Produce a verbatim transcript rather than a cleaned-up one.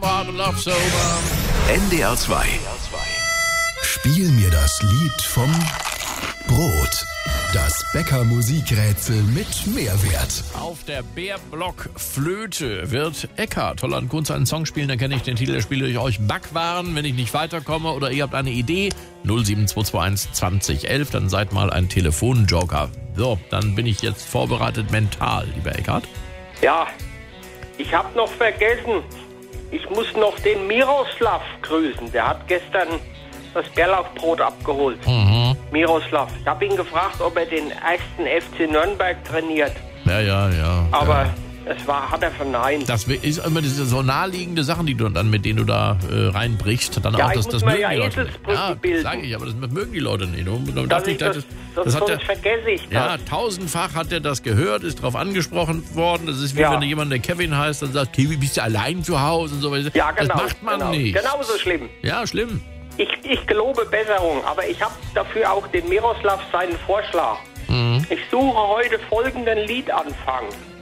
Love Sober. N D R zwei. Spiel mir das Lied vom Brot. Das Bäcker-Musikrätsel mit Mehrwert. Auf der Bärblock-Flöte wird Eckhard Holland Kunz einen Song spielen. Dann kenne ich den Titel, der spiele ich euch Backwaren, wenn ich nicht weiterkomme oder ihr habt eine Idee. null sieben zwei zwei eins zwanzig elf, dann seid mal ein Telefonjoker. So, dann bin ich jetzt vorbereitet mental, lieber Eckhard. Ja, ich habe noch vergessen, ich muss noch den Miroslav grüßen. Der hat gestern das Bärlauchbrot abgeholt. Mhm. Miroslav. Ich habe ihn gefragt, ob er den ersten F C Nürnberg trainiert. Ja, ja, ja. Aber ja. es war, hat er verneint. Das ist immer diese so naheliegende Sachen, die du dann, mit denen du da äh, reinbrichst. Dann Ja, auch, ich das, muss das mir mögen ja die Leute nicht. Eselsbrücken Ja, bilden. sage ich, aber das mögen die Leute nicht. Du, du Dass darfst ich nicht das, das, das, das hat sonst der, vergesse ich das. ja, tausendfach hat er das gehört, ist drauf angesprochen worden. Das ist wie Ja. wenn jemand, der Kevin heißt, dann sagt, Kevin, bist du allein zu Hause und so weiter. Ja, genau. Das macht man genau. nicht. Genauso schlimm. Ja, schlimm. Ich, ich gelobe Besserung, aber ich habe dafür auch den Miroslav seinen Vorschlag. Mhm. Ich suche heute folgenden Liedanfang.